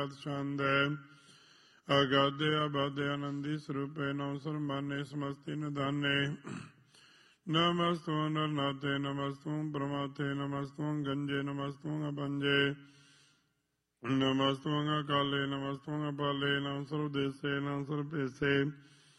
ਅਗਤ ਛੰਦੈ ਅਗਾਧੇ ਆਬਾਦੇ ਆਨੰਦੀ ਸਰੂਪੇ ਨਮ ਸਰਮਾਨੇ ਸਮਸਤੀ ਨਿਦਾਨੇ ਨਮਸਤੁ ਨਰਨਾਥੇ ਨਮਸਤੁ ਪ੍ਰਮਾਥੇ ਨਮਸਤੁ ਗੰਜੇ ਨਮਸਤੁ ਅਪੰਜੇ ਨਮਸਤੁ ਅਕਾਲੇ ਨਮਸਤੁ ਅਪਾਲੇ ਨਮ ਸਰਵ ਦੇਸੇ ਨਮ ਸਰਵ ਭੇਸੇ